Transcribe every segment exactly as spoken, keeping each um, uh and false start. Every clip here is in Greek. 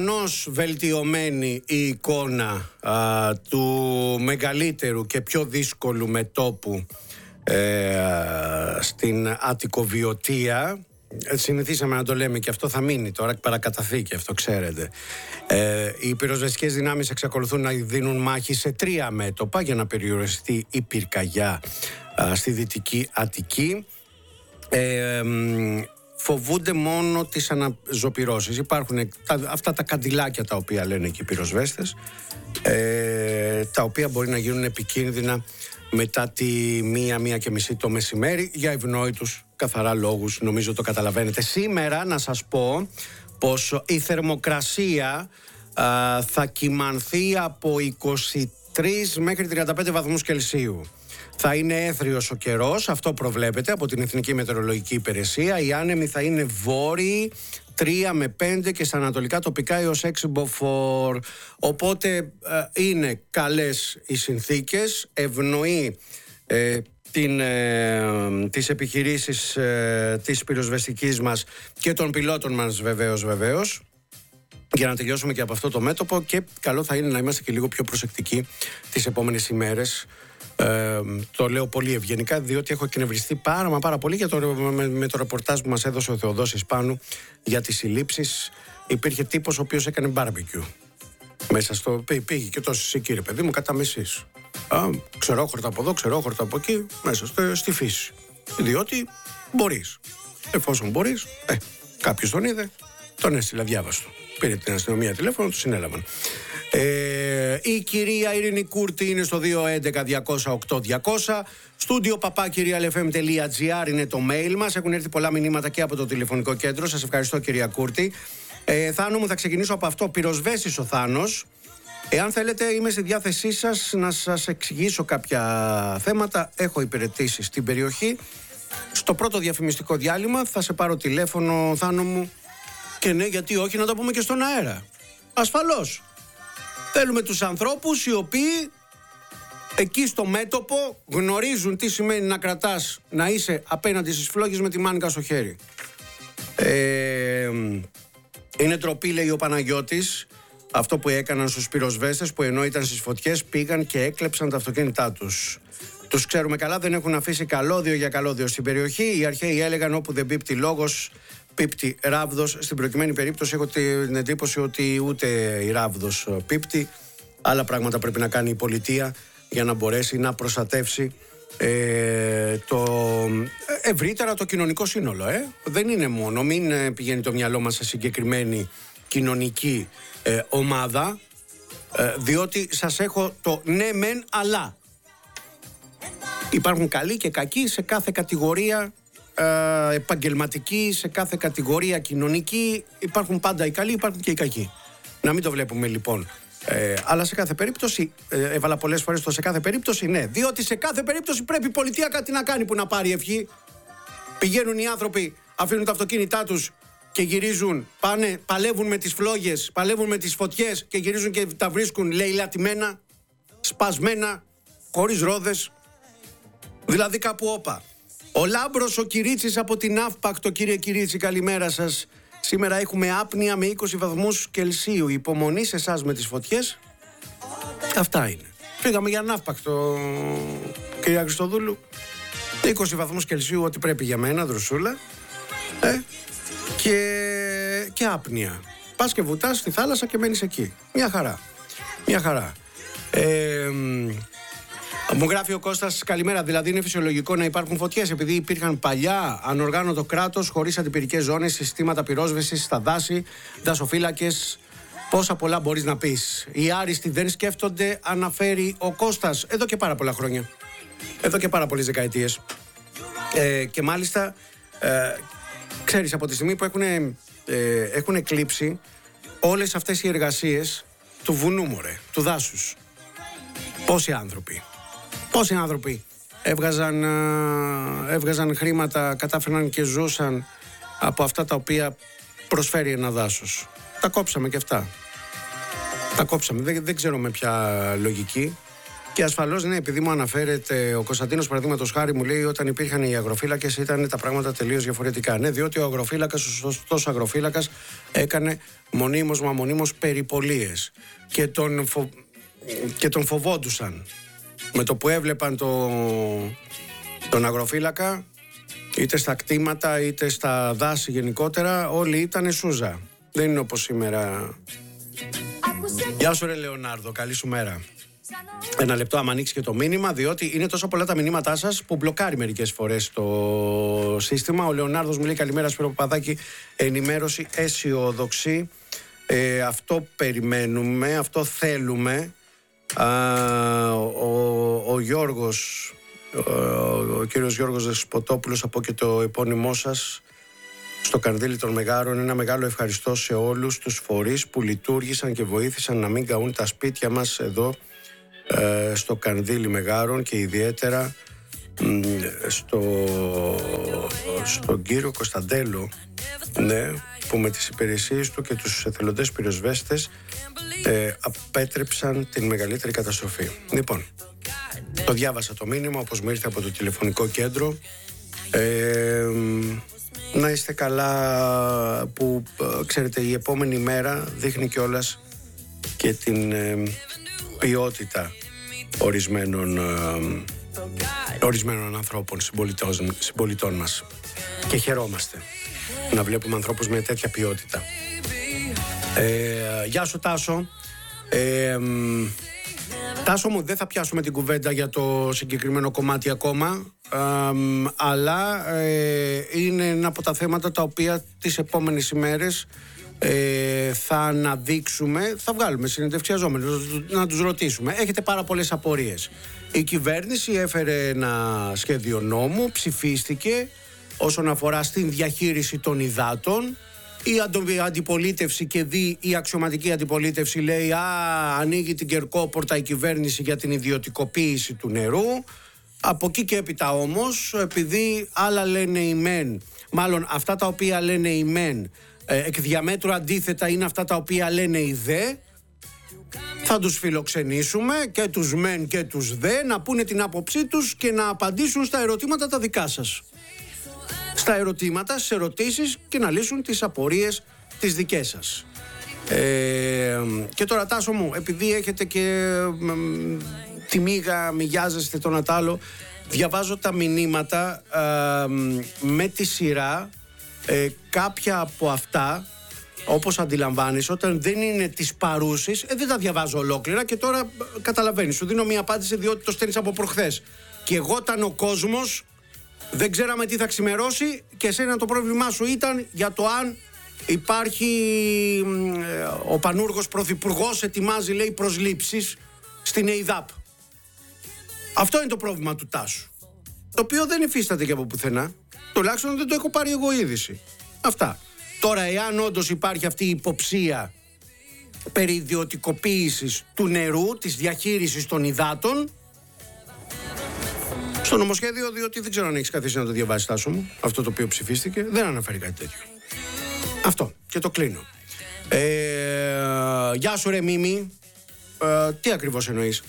Προφανώς βελτιωμένη η εικόνα α, του μεγαλύτερου και πιο δύσκολου μετώπου ε, α, στην Αττικοβιωτία. Συνηθίσαμε να το λέμε και αυτό θα μείνει τώρα, παρακαταθήκη, αυτό ξέρετε. Ε, οι πυροσβεστικές δυνάμεις εξακολουθούν να δίνουν μάχη σε τρία μέτωπα για να περιοριστεί η πυρκαγιά α, στη Δυτική Αττική. Ε, φοβούνται μόνο τις αναζωπυρώσεις. Υπάρχουν τα, αυτά τα καντιλάκια τα οποία λένε και οι πυροσβέστες, ε, τα οποία μπορεί να γίνουν επικίνδυνα μετά τη μία, μία και μισή το μεσημέρι για ευνόητους καθαρά λόγους, νομίζω το καταλαβαίνετε. Σήμερα να σας πω πως η θερμοκρασία α, θα κυμανθεί από είκοσι τρεις μέχρι τριάντα πέντε βαθμούς Κελσίου. Θα είναι έθριος ο καιρός, αυτό προβλέπεται από την Εθνική Μετεωρολογική Υπηρεσία. Οι άνεμοι θα είναι βόρειοι, τρία με πέντε και στα ανατολικά τοπικά έως έξι μποφόρ. Οπότε ε, είναι καλές οι συνθήκες, ευνοεί ε, την, ε, τις επιχειρήσεις ε, της πυροσβεστικής μας και των πιλότων μας βεβαίως βεβαίως. Για να τελειώσουμε και από αυτό το μέτωπο, και καλό θα είναι να είμαστε και λίγο πιο προσεκτικοί τις επόμενες ημέρες. Ε, το λέω πολύ ευγενικά, διότι έχω εκνευριστεί πάρα μα πάρα πολύ για το, με, με το ρεπορτάζ που μας έδωσε ο Θεοδόσης Πάνου για τις συλλήψεις. Υπήρχε τύπος ο οποίος έκανε μπάρμπεκιου μέσα στο, πήγε και τόσο εκεί ρε παιδί μου κατά μεσής, ξερόχορτα από εδώ, ξερόχορτα από εκεί, μέσα στο, στη φύση, διότι μπορείς, εφόσον μπορείς. ε, κάποιος τον είδε, τον έστειλε αδιάβαστο, πήρε την αστυνομία τηλέφωνο, του συνέλαβαν. Ε, η κυρία Ειρήνη Κούρτη είναι στο δύο έντεκα διακόσια οκτώ διακόσια. Στούντιο παπάκυρια ελ εφ εμ τελεία τζι άρ είναι το mail μας. Έχουν έρθει πολλά μηνύματα και από το τηλεφωνικό κέντρο. Σας ευχαριστώ κυρία Κούρτη. ε, Θάνο μου, θα ξεκινήσω από αυτό. Πυροσβέστης ο Θάνος. Εάν θέλετε, είμαι στη διάθεσή σας να σας εξηγήσω κάποια θέματα. Έχω υπηρετήσει στην περιοχή. Στο πρώτο διαφημιστικό διάλειμμα θα σε πάρω τηλέφωνο, Θάνο μου. Και ναι, γιατί όχι, να το πούμε και στον αέρα. Ασφαλώς. Θέλουμε τους ανθρώπους οι οποίοι εκεί στο μέτωπο γνωρίζουν τι σημαίνει να κρατάς, να είσαι απέναντι στις φλόγες με τη μάνικα στο χέρι. Ε, είναι ντροπή, λέει ο Παναγιώτης, αυτό που έκαναν στους πυροσβέστες που ενώ ήταν στις φωτιές πήγαν και έκλεψαν τα αυτοκίνητά τους. Τους ξέρουμε καλά, δεν έχουν αφήσει καλώδιο για καλώδιο στην περιοχή. Οι αρχαίοι έλεγαν όπου δεν πίπτει λόγος, πίπτει ράβδος. Στην προκειμένη περίπτωση έχω την εντύπωση ότι ούτε η ράβδος πίπτει. Άλλα πράγματα πρέπει να κάνει η πολιτεία για να μπορέσει να προστατεύσει ε, το, ευρύτερα το κοινωνικό σύνολο. Ε. Δεν είναι μόνο, μην πηγαίνει το μυαλό μας σε συγκεκριμένη κοινωνική ε, ομάδα, ε, διότι σας έχω το ναι μεν αλλά. Υπάρχουν καλοί και κακοί σε κάθε κατηγορία ε, επαγγελματική, σε κάθε κατηγορία κοινωνική. Υπάρχουν πάντα οι καλοί, υπάρχουν και οι κακοί. Να μην το βλέπουμε λοιπόν. Ε, αλλά σε κάθε περίπτωση, ε, έβαλα πολλές φορές το σε κάθε περίπτωση, ναι. Διότι σε κάθε περίπτωση πρέπει η πολιτεία κάτι να κάνει που να πάρει ευχή. Πηγαίνουν οι άνθρωποι, αφήνουν τα αυτοκίνητά τους και γυρίζουν, πάνε, παλεύουν με τις φλόγες, παλεύουν με τις φωτιές και γυρίζουν και τα βρίσκουν λαιλατημένα, σπασμένα, χωρίς ρόδες. Δηλαδή κάπου όπα. Ο Λάμπρος ο Κυρίτσης από την Αύπακτο, κύριε Κυρίτσι, καλημέρα σας. Σήμερα έχουμε άπνοια με είκοσι βαθμούς Κελσίου. Υπομονή σε εσάς με τις φωτιές. Αυτά είναι. Πήγαμε για Αύπακτο, κυρία Χριστοδούλου. είκοσι βαθμούς Κελσίου, ό,τι πρέπει για μένα, δροσούλα. Ε, και, και άπνοια. Πας και βουτάς στη θάλασσα και μένεις εκεί. Μια χαρά. Μια χαρά. Ε, Μου γράφει ο Κώστας, καλημέρα. Δηλαδή είναι φυσιολογικό να υπάρχουν φωτιές επειδή υπήρχαν παλιά ανοργάνωτο κράτος χωρίς αντιπυρικές ζώνες, συστήματα πυρόσβεσης στα δάση, δασοφύλακες. Πόσα πολλά μπορείς να πεις. Οι άριστοι δεν σκέφτονται, αναφέρει ο Κώστας, εδώ και πάρα πολλά χρόνια. Εδώ και πάρα πολλές δεκαετίες. Ε, και μάλιστα, ε, ξέρεις, από τη στιγμή που έχουν, ε, έχουν εκλείψει όλες αυτές οι εργασίες του βουνού, μωρέ, του δάσους. Πόσοι άνθρωποι. Πόσοι άνθρωποι έβγαζαν, έβγαζαν χρήματα, κατάφεραν και ζούσαν από αυτά τα οποία προσφέρει ένα δάσος. Τα κόψαμε και αυτά. Τα κόψαμε. Δεν, δεν ξέρω με ποια λογική. Και ασφαλώς, ναι, επειδή μου αναφέρεται ο Κωνσταντίνος, παραδείγματος χάρη, μου λέει όταν υπήρχαν οι αγροφύλακες ήταν τα πράγματα τελείως διαφορετικά. Ναι, διότι ο αγροφύλακας, ο σωστός αγροφύλακας, έκανε μονίμως μα μονίμως περιπολίες και τον, φο... και τον φοβόντουσαν. Με το που έβλεπαν το... τον αγροφύλακα, είτε στα κτήματα είτε στα δάση γενικότερα, όλοι ήταν σούζα. Δεν είναι όπως σήμερα. Γεια σου ρε Λεωνάρδο, καλή σου μέρα. Ένα λεπτό άμα ανοίξει και το μήνυμα, διότι είναι τόσο πολλά τα μηνύματά σας που μπλοκάρει μερικές φορές το σύστημα. Ο Λεωνάρδος μου λέει καλημέρα Σπύρο Παπαδάκη, ενημέρωση αισιόδοξη. Ε, αυτό περιμένουμε, αυτό θέλουμε. Α, ο, ο Γιώργος, ο, ο κύριος Γιώργος Δεσποτόπουλος, από και το επώνυμό σας στο Καρδίλι των Μεγάρων, ένα μεγάλο ευχαριστώ σε όλους τους φορείς που λειτουργήσαν και βοήθησαν να μην καούν τα σπίτια μας εδώ στο Καρδίλι Μεγάρων, και ιδιαίτερα στο, στον κύριο Κωνσταντέλο, ναι, που με τις υπηρεσίες του και τους εθελοντές πυροσβέστες ε, απέτρεψαν την μεγαλύτερη καταστροφή. Λοιπόν, το διάβασα το μήνυμα όπως μου ήρθε από το τηλεφωνικό κέντρο. ε, να είστε καλά, που ξέρετε η επόμενη μέρα δείχνει κιόλας και την ε, ποιότητα ορισμένων, ε, ορισμένων ανθρώπων, συμπολιτών, συμπολιτών μας, και χαιρόμαστε να βλέπουμε ανθρώπους με τέτοια ποιότητα. ε, Γεια σου Τάσο. ε, Τάσο μου, δεν θα πιάσουμε την κουβέντα για το συγκεκριμένο κομμάτι ακόμα, ε, αλλά ε, είναι ένα από τα θέματα τα οποία τις επόμενες ημέρες ε, θα αναδείξουμε, θα βγάλουμε συνεντευξιαζόμενους, να τους ρωτήσουμε. Έχετε πάρα πολλές απορίες. Η κυβέρνηση έφερε ένα σχέδιο νόμου, ψηφίστηκε όσον αφορά στην διαχείριση των υδάτων. Η αντιπολίτευση και δι, η αξιωματική αντιπολίτευση λέει «Α, ανοίγει την κερκόπορτα η κυβέρνηση για την ιδιωτικοποίηση του νερού». Από εκεί και έπειτα όμως, επειδή άλλα λένε οι μεν, μάλλον αυτά τα οποία λένε οι μεν ε, εκ διαμέτρου αντίθετα είναι αυτά τα οποία λένε οι δε, θα τους φιλοξενήσουμε και τους μεν και τους δε να πούνε την άποψή τους και να απαντήσουν στα ερωτήματα τα δικά σας. Στα ερωτήματα, στις ερωτήσεις, και να λύσουν τις απορίες τις δικές σας. Ε, και τώρα Τάσο μου, επειδή έχετε και μ, τη μίγα, μιγιάζεστε το ένα τ' άλλο, διαβάζω τα μηνύματα ε, με τη σειρά. ε, κάποια από αυτά, όπως αντιλαμβάνεις, όταν δεν είναι της παρούσης, ε, δεν τα διαβάζω ολόκληρα, και τώρα καταλαβαίνεις, σου δίνω μία απάντηση διότι το στέλνεις από προχθές. Και εγώ ήταν ο κόσμος, δεν ξέραμε τι θα ξημερώσει, και εσένα το πρόβλημά σου ήταν για το αν υπάρχει ε, ο πανούργος πρωθυπουργός ετοιμάζει, λέει, προσλήψεις στην ΕΙΔΑΠ. Αυτό είναι το πρόβλημα του Τάσου, το οποίο δεν υφίσταται και από πουθενά. Τουλάχιστον δεν το έχω πάρει εγώ είδηση. Αυτά. Τώρα, εάν όντως υπάρχει αυτή η υποψία περί ιδιωτικοποίησης του νερού, της διαχείρισης των υδάτων, στο νομοσχέδιο, διότι δεν ξέρω αν έχεις καθίσει να το διαβάσεις, Τάσο μου, αυτό το οποίο ψηφίστηκε, δεν αναφέρει κάτι τέτοιο. Αυτό, και το κλείνω. Ε, γεια σου ρε Μίμη. Ε, τι ακριβώς εννοείς?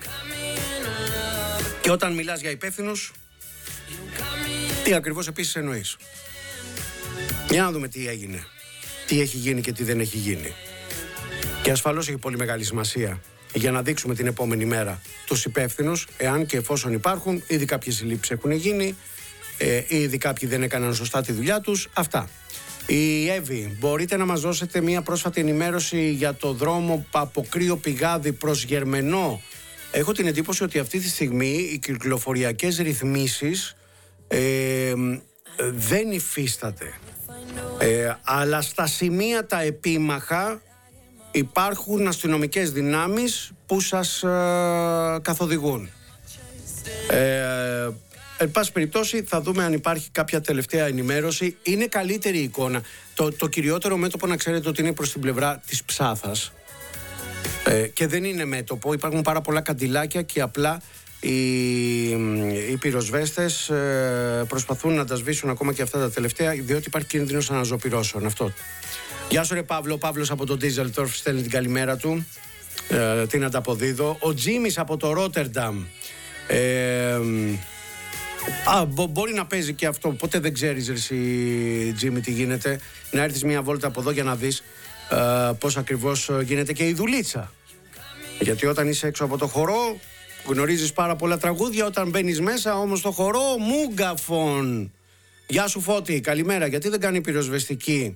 Και όταν μιλάς για υπεύθυνους, τι ακριβώς επίσης εννοείς? Για να δούμε τι έγινε, τι έχει γίνει και τι δεν έχει γίνει. Και ασφαλώς έχει πολύ μεγάλη σημασία για να δείξουμε την επόμενη μέρα τους υπεύθυνους, εάν και εφόσον υπάρχουν. Ήδη κάποιες συλλήψεις έχουν γίνει, ε, ήδη κάποιοι δεν έκαναν σωστά τη δουλειά τους. Αυτά. Η Εύη, μπορείτε να μας δώσετε μια πρόσφατη ενημέρωση για το δρόμο από Κρύο Πηγάδι προς Γερμενό? Έχω την εντύπωση ότι αυτή τη στιγμή οι κυκλοφοριακές ρυθμίσεις ε, δεν υφίσταται. Ε, αλλά στα σημεία τα επίμαχα υπάρχουν αστυνομικές δυνάμεις που σας ε, καθοδηγούν. Ε, εν πάση περιπτώσει θα δούμε αν υπάρχει κάποια τελευταία ενημέρωση. Είναι καλύτερη η εικόνα. Το, το κυριότερο μέτωπο, να ξέρετε, ότι είναι προς την πλευρά της Ψάθας. Ε, και δεν είναι μέτωπο. Υπάρχουν πάρα πολλά καντιλάκια και απλά οι, οι πυροσβέστες ε, προσπαθούν να τα σβήσουν ακόμα και αυτά τα τελευταία, διότι υπάρχει κίνδυνος αναζωπυρώσεων. Αυτό. Γεια σου ρε Παύλο, ο Παύλος από τον Ντίζελτορφ στέλνει την καλημέρα του. ε, την ανταποδίδω. Ο Τζίμις από το Ρότερνταμ. Ε, α, μπο, μπορεί να παίζει και αυτό. Ποτέ δεν ξέρεις, εσύ, Τζίμι, τι γίνεται. Να έρθεις μια βόλτα από εδώ για να δεις ε, πώς ακριβώς γίνεται και η δουλίτσα. Γιατί όταν είσαι έξω από το χορό γνωρίζεις πάρα πολλά τραγούδια. Όταν μπαίνεις μέσα όμως στο χορό, μούγκαφον. Γεια σου, Φώτη, καλημέρα. Γιατί δεν κάνει πυροσβεστική?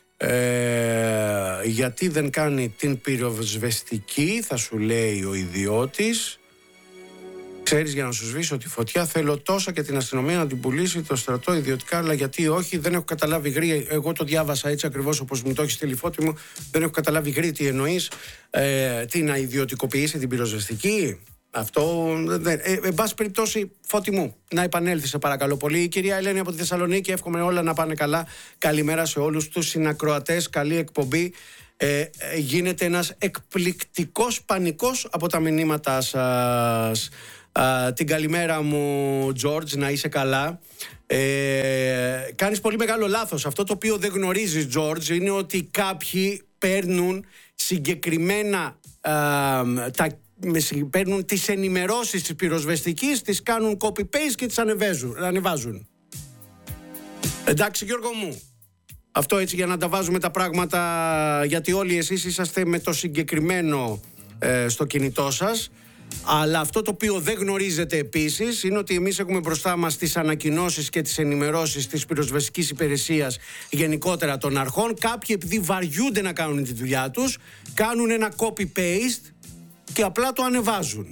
Ε, γιατί δεν κάνει την πυροσβεστική, θα σου λέει ο ιδιώτης. Ξέρεις, για να σου σβήσω τη φωτιά θέλω τόσα και την αστυνομία να την πουλήσει, το στρατό ιδιωτικά, αλλά γιατί όχι? Δεν έχω καταλάβει γρήγορα. Εγώ το διάβασα έτσι ακριβώς όπως μου το έχει στείλει, Φώτη μου. Δεν έχω καταλάβει γρήγορα τι εννοείς. Ε, τι, να ιδιωτικοποιήσει την πυροσβεστική? Αυτό δεν. Ε, εν πάση περιπτώσει, Φώτη μου, να επανέλθει, σε παρακαλώ πολύ. Η κυρία Ελένη από τη Θεσσαλονίκη, εύχομαι όλα να πάνε καλά. Καλημέρα σε όλους τους συνακροατές, καλή εκπομπή. Ε, ε, γίνεται ένας εκπληκτικός πανικός από τα μηνύματά σας. Uh, την καλημέρα μου, George, να είσαι καλά. Ε, κάνεις πολύ μεγάλο λάθος. Αυτό το οποίο δεν γνωρίζεις, George, είναι ότι κάποιοι παίρνουν συγκεκριμένα uh, τα, παίρνουν τις ενημερώσεις της πυροσβεστικής, τις κάνουν copy-paste και τις ανεβάζουν. Εντάξει, Γιώργο μου, αυτό έτσι για να τα βάζουμε τα πράγματα, γιατί όλοι εσείς είσαστε με το συγκεκριμένο ε, στο κινητό σας. Αλλά αυτό το οποίο δεν γνωρίζετε επίσης είναι ότι εμείς έχουμε μπροστά μας τις ανακοινώσεις και τις ενημερώσεις της πυροσβεστικής υπηρεσίας, γενικότερα των αρχών. Κάποιοι, επειδή βαριούνται να κάνουν τη δουλειά τους, κάνουν ένα copy-paste και απλά το ανεβάζουν.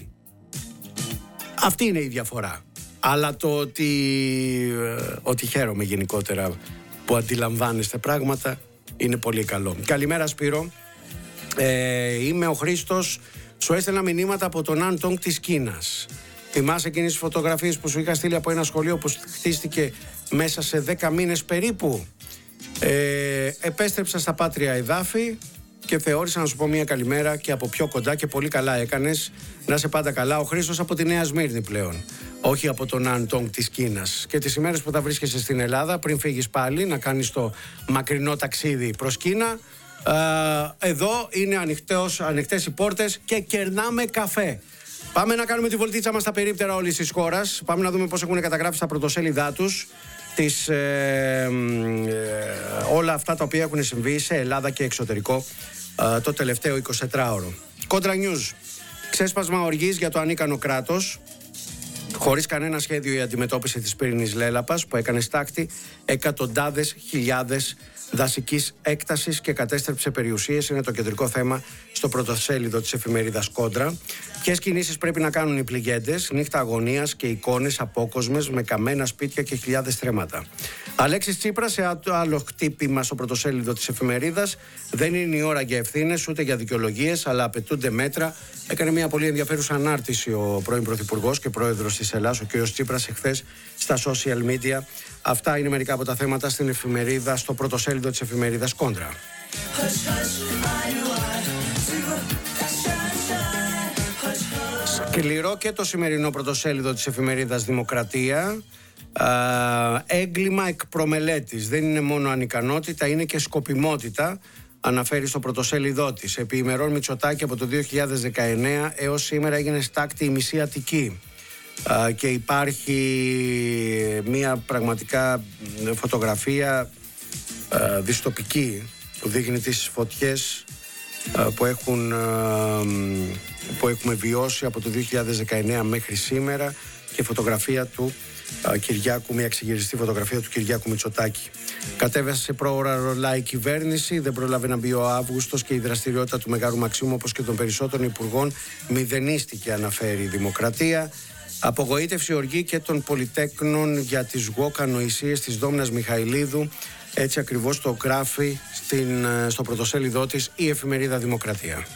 Αυτή είναι η διαφορά. Αλλά το ότι, ότι χαίρομαι γενικότερα που αντιλαμβάνεστε πράγματα είναι πολύ καλό. Καλημέρα, Σπύρο. Ε, είμαι ο Χρήστος. Σου έστελνα μηνύματα από τον Άντονγκ της Κίνας. Θυμάσαι εκείνες τις φωτογραφίες που σου είχα στείλει από ένα σχολείο που χτίστηκε μέσα σε δέκα μήνες περίπου? Ε, επέστρεψα στα πάτρια εδάφη και θεώρησα να σου πω μια καλημέρα και από πιο κοντά, και πολύ καλά έκανες. Να είσαι πάντα καλά. Ο Χρήστος από τη Νέα Σμύρνη πλέον, όχι από τον Άντονγκ της Κίνας. Και τις ημέρες που θα βρίσκεσαι στην Ελλάδα, πριν φύγεις πάλι να κάνεις το μακρινό ταξίδι προς Κίνα, Uh, εδώ είναι ανοιχτές, ανοιχτές οι πόρτες και κερνάμε καφέ. Πάμε να κάνουμε τη βολτίτσα μας στα περίπτερα όλης της χώρας. Πάμε να δούμε πώς έχουν καταγράψει στα πρωτοσέλιδά τους τις, ε, ε, όλα αυτά τα οποία έχουν συμβεί σε Ελλάδα και εξωτερικό ε, το τελευταίο εικοσιτετράωρο. Κόντρα News. Ξέσπασμα οργής για το ανίκανο κράτος. Χωρίς κανένα σχέδιο η αντιμετώπιση της πύρινης λέλαπας που έκανε στάκτη εκατοντάδες χιλιάδες δασικής έκτασης και κατέστρεψε περιουσίες, είναι το κεντρικό θέμα στο πρωτοσέλιδο της εφημερίδας Κόντρα. Ποιες κινήσεις πρέπει να κάνουν οι πληγέντες? Νύχτα αγωνίας και εικόνες απόκοσμες με καμένα σπίτια και χιλιάδες θρέματα. Αλέξης Τσίπρας σε άλλο χτύπημα στο πρωτοσέλιδο της εφημερίδας. Δεν είναι η ώρα για ευθύνες ούτε για δικαιολογίες, αλλά απαιτούνται μέτρα. Έκανε μια πολύ ενδιαφέρουσα ανάρτηση ο πρώην Πρωθυπουργός και Πρόεδρος της Ελλάδας, ο κ. Τσίπρας, εχθές στα social media. Αυτά είναι μερικά από τα θέματα στην εφημερίδα, στο πρωτοσέλιδο της εφημερίδας Κόντρα. Σκληρό και το σημερινό πρωτοσέλιδο της εφημερίδας Δημοκρατία. Α, έγκλημα εκ προμελέτης. Δεν είναι μόνο ανικανότητα, είναι και σκοπιμότητα, αναφέρει στο πρωτοσέλιδό της. Επί ημερών Μητσοτάκη από το δύο χιλιάδες δεκαεννέα έως σήμερα έγινε στάκτη η μισή Αττική. Uh, και υπάρχει μια πραγματικά φωτογραφία uh, δυστοπική που δείχνει τις φωτιές uh, που, έχουν, uh, που έχουμε βιώσει από το δύο χιλιάδες δεκαεννέα μέχρι σήμερα, και φωτογραφία του uh, Κυριάκου, μια ξεγυριστή φωτογραφία του Κυριάκου Μητσοτάκη. Κατέβασε σε πρόωρα ρολά η κυβέρνηση, δεν πρόλαβε να μπει ο Αύγουστος και η δραστηριότητα του Μεγάρου Μαξίμου όπως και των περισσότερων υπουργών μηδενίστηκε, αναφέρει η Δημοκρατία. Απογοήτευση, οργή και των πολυτέκνων για τις γουόκ ανοησίες της Δόμνας Μιχαηλίδου. Έτσι ακριβώς το γράφει στην, στο πρωτοσέλιδό της η εφημερίδα Δημοκρατία.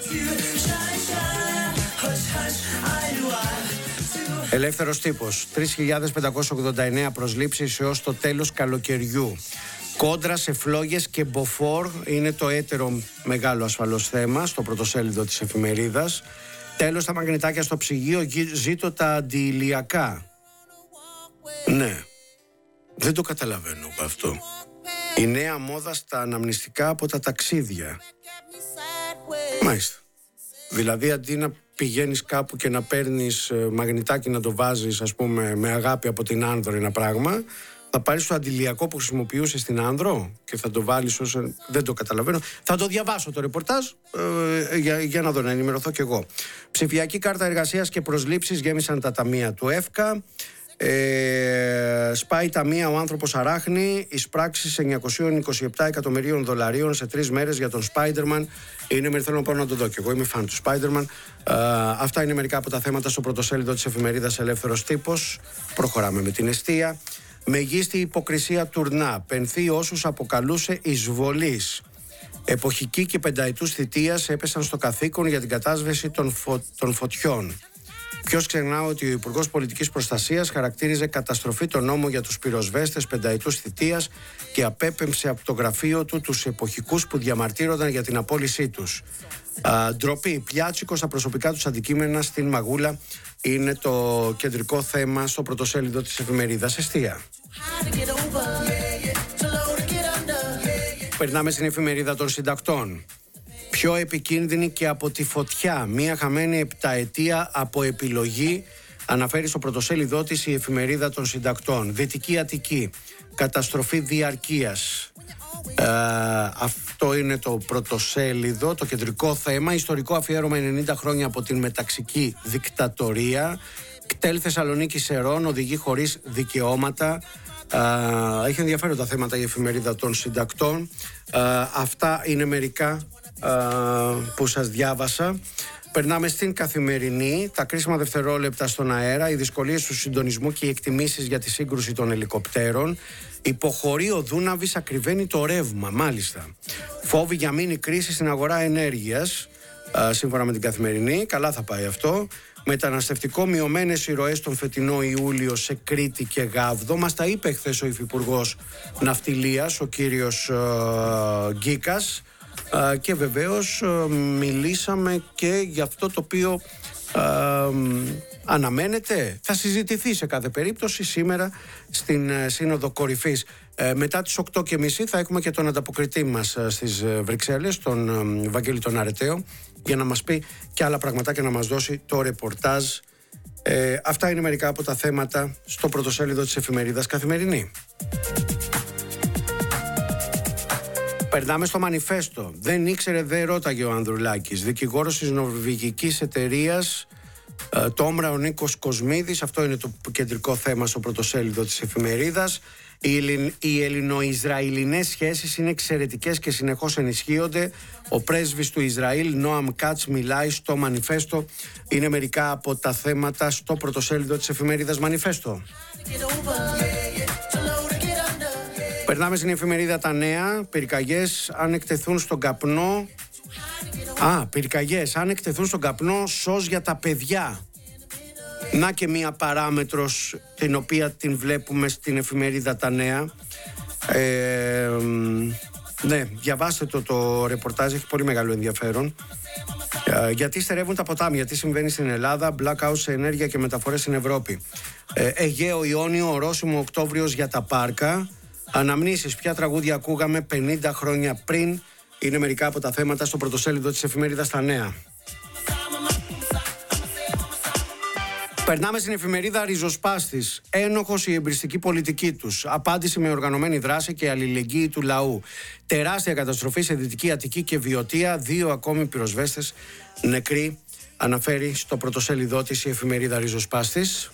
Ελεύθερος τύπος. τρεις χιλιάδες πεντακόσιες ογδόντα εννέα προσλήψεις έως το τέλος καλοκαιριού. Κόντρα σε φλόγες και μποφόρ είναι το έτερο μεγάλο ασφαλώς θέμα στο πρωτοσέλιδο της εφημερίδας. Τέλος, τα μαγνητάκια στο ψυγείο, ζήτω τα αντιηλιακά. Ναι, δεν το καταλαβαίνω αυτό. Η νέα μόδα στα αναμνηστικά από τα ταξίδια. Μάλιστα. Δηλαδή αντί να πηγαίνεις κάπου και να παίρνεις μαγνητάκι να το βάζεις, ας πούμε, με αγάπη από την άνδρο ένα πράγμα, θα πάρεις το αντιλιακό που χρησιμοποιούσε στην άνδρο και θα το βάλεις όσο... Δεν το καταλαβαίνω. Θα το διαβάσω το ρεπορτάζ ε, για, για να δω, να ενημερωθώ κι εγώ. Ψηφιακή κάρτα εργασίας και προσλήψεις γέμισαν τα ταμεία του ΕΦΚΑ. Ε, σπάει ταμεία ο άνθρωπος αράχνη. Εισπράξεις εννιακόσια είκοσι επτά εκατομμυρίων δολαρίων σε τρεις μέρες για τον Spider-Man. Είναι με θέλω να πάω να το δω και εγώ είμαι φαν του Spider-Man. ε, Αυτά είναι μερικά από τα θέματα στο πρωτοσέλιδο της εφημερίδας Ελεύθερος Τύπος. Προχωράμε με την εστία. Μεγίστη υποκρισία τουρνά. Πενθεί όσους αποκαλούσε εισβολής. Εποχική και πενταετούς θητείας έπεσαν στο καθήκον για την κατάσβεση των, φω... των φωτιών. Ποιος ξεχνά ότι ο Υπουργός Πολιτικής Προστασίας χαρακτήριζε καταστροφή τον νόμο για τους πυροσβέστες πενταετούς θητείας και απέπεμψε από το γραφείο του τους εποχικούς που διαμαρτύρονταν για την απόλυσή τους. Α, ντροπή, πιάτσικο στα προσωπικά τους αντικείμενα στην Μαγούλα είναι το κεντρικό θέμα στο πρωτοσέλιδο της εφημερίδας Εστία. Περνάμε στην εφημερίδα των συντακτών. Πιο επικίνδυνη και από τη φωτιά. Μία χαμένη επταετία από επιλογή, αναφέρει στο πρωτοσέλιδό της η εφημερίδα των συντακτών. Δυτική Αττική. Καταστροφή διαρκείας. Ε, αυτό είναι το πρωτοσέλιδο, το κεντρικό θέμα. Ιστορικό αφιέρωμα ενενήντα χρόνια από την μεταξική δικτατορία. ΚΤΕΛ Θεσσαλονίκη Σερών, οδηγεί χωρίς δικαιώματα. Ε, έχει ενδιαφέροντα θέματα η εφημερίδα των συντακτών. Ε, αυτά είναι μερικά που σας διάβασα. Περνάμε στην Καθημερινή. Τα κρίσιμα δευτερόλεπτα στον αέρα, οι δυσκολίες του συντονισμού και οι εκτιμήσεις για τη σύγκρουση των ελικοπτέρων. Υποχωρεί ο Δούναβης, ακριβένει το ρεύμα. Μάλιστα. Φόβοι για μήνυ κρίση στην αγορά ενέργειας. Α, σύμφωνα με την Καθημερινή. Καλά θα πάει αυτό. Μεταναστευτικό, μειωμένες οι τον φετινό Ιούλιο σε Κρήτη και Γάβδο. Μας τα είπε χθες ο Υφυπουργός Ναυτιλίας, ο κύριος uh, Γκίκας. Uh, και βεβαίως uh, μιλήσαμε και για αυτό το οποίο uh, αναμένεται, θα συζητηθεί σε κάθε περίπτωση σήμερα στην uh, Σύνοδο Κορυφής. Uh, μετά τις οκτώ και μισή θα έχουμε και τον ανταποκριτή μας uh, στις uh, Βρυξέλλες, τον uh, Βαγγέλη τον Αρεταίο, για να μας πει και άλλα πραγματάκια, να μας δώσει το ρεπορτάζ. Uh, αυτά είναι μερικά από τα θέματα στο πρωτοσέλιδο της εφημερίδας Καθημερινή. Περνάμε στο Μανιφέστο. Δεν ήξερε, δεν ρώταγε ο Ανδρουλάκης. Δικηγόρος της νορβηγικής εταιρείας Τόμρα, ο Νίκος Κοσμίδης. Αυτό είναι το κεντρικό θέμα στο πρωτοσέλιδο της εφημερίδας. Οι, Ελλην, οι ελληνο-ισραηλινές σχέσεις είναι εξαιρετικές και συνεχώς ενισχύονται. Ο πρέσβης του Ισραήλ, Νόαμ Κάτς, μιλάει στο Μανιφέστο. Είναι μερικά από τα θέματα στο πρωτοσέλιδο της εφημερίδας Μανιφέστο. Περνάμε στην εφημερίδα Τα Νέα. Πυρκαγιές αν εκτεθούν στον καπνό. Α, πυρκαγιές αν εκτεθούν στον καπνό, σως για τα παιδιά. Να και μία παράμετρος την οποία την βλέπουμε στην εφημερίδα Τα Νέα. Ε, ναι, διαβάστε το το ρεπορτάζ, έχει πολύ μεγάλο ενδιαφέρον. Ε, γιατί στερεύουν τα ποτάμια, τι συμβαίνει στην Ελλάδα, blackout σε ενέργεια και μεταφορές στην Ευρώπη. Ε, Αιγαίο Ιόνιο, ορόσημο Οκτώβριος για τα πάρκα. Αναμνήσεις, ποια τραγούδια ακούγαμε πενήντα χρόνια πριν. Είναι μερικά από τα θέματα στο πρωτοσέλιδο της εφημερίδας Τα Νέα. Περνάμε στην εφημερίδα Ριζοσπάστης. Ένοχος η εμπριστική πολιτική τους. Απάντηση με οργανωμένη δράση και αλληλεγγύη του λαού. Τεράστια καταστροφή σε Δυτική Αττική και Βιωτία. Δύο ακόμη πυροσβέστες νεκροί. Αναφέρει στο πρωτοσέλιδό της η εφημερίδα Ριζοσπάστης.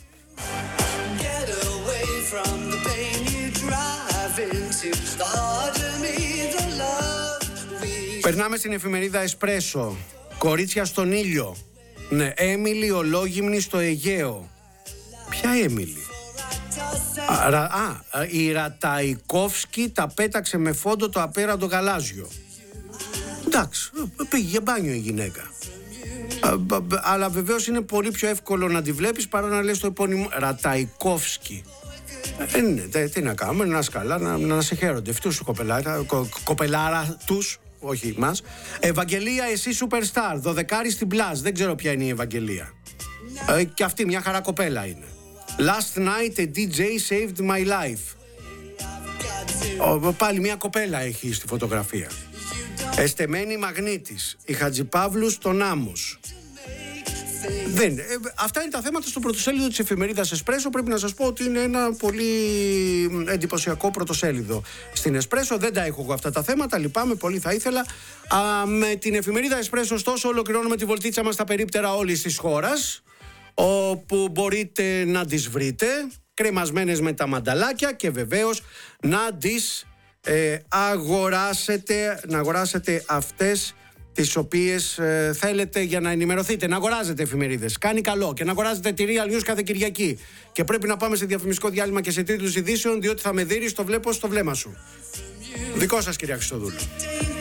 Περνάμε στην εφημερίδα Εσπρέσο. Κορίτσια στον ήλιο. Ναι, Έμιλη ολόγυμνη στο Αιγαίο. Ποια Έμιλη? Α, ρα, α, η Ραταϊκόφσκι τα πέταξε με φόντο το απέραντο γαλάζιο. Εντάξει, πήγε για μπάνιο η γυναίκα. Α, α, αλλά βεβαίως είναι πολύ πιο εύκολο να τη βλέπεις παρά να λες το επώνυμο Ραταϊκόφσκι. Ε, ναι, τι να κάνουμε, να σκαλά, να, να σε χαίρονται αυτούς κοπελάρα, κο, κοπελάρα τους. Όχι μας. Ευαγγελία, εσύ superstar. Δωδεκάρι στην Plus. Δεν ξέρω ποια είναι η Ευαγγελία. Ε, και αυτή μια χαρά κοπέλα είναι. Last night a ντι τζέι saved my life. Ο, πάλι μια κοπέλα έχει στη φωτογραφία. Εστεμένη Μαγνήτης, η Χατζηπαύλου στον Άμμος. Δεν, ε, αυτά είναι τα θέματα στο πρωτοσέλιδο της εφημερίδας Εσπρέσο. Πρέπει να σας πω ότι είναι ένα πολύ εντυπωσιακό πρωτοσέλιδο στην Εσπρέσο. Δεν τα έχω εγώ αυτά τα θέματα, λυπάμαι, πολύ θα ήθελα. Α, με την εφημερίδα Εσπρέσο, ωστόσο, ολοκληρώνουμε τη βολτίτσα μας στα περίπτερα όλης της χώρας, όπου μπορείτε να τις βρείτε κρεμασμένες με τα μανταλάκια και βεβαίως να τις ε, αγοράσετε, να αγοράσετε αυτές τις οποίες ε, θέλετε για να ενημερωθείτε. Να αγοράζετε εφημερίδες. Κάνει καλό. Και να αγοράζετε τη Real News κάθε Κυριακή. Και πρέπει να πάμε σε διαφημιστικό διάλειμμα και σε τίτλους ειδήσεων, διότι θα με δείρεις, το βλέπω στο βλέμμα σου. Δικό σας, κυρία Χριστοδούλου.